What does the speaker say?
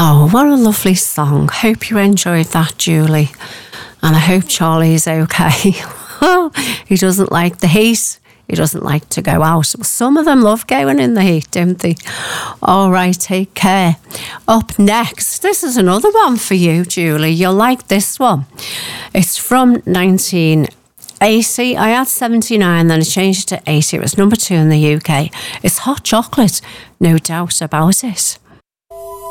Oh, what a lovely song. Hope you enjoyed that, Julie. And I hope Charlie is okay. He doesn't like the heat. He doesn't like to go out. Some of them love going in the heat, don't they? All right, take care. Up next, this is another one for you, Julie. You'll like this one. It's from 1980. I had 79, then I changed it to 80. It was number 2 in the UK. It's Hot Chocolate, no doubt about it.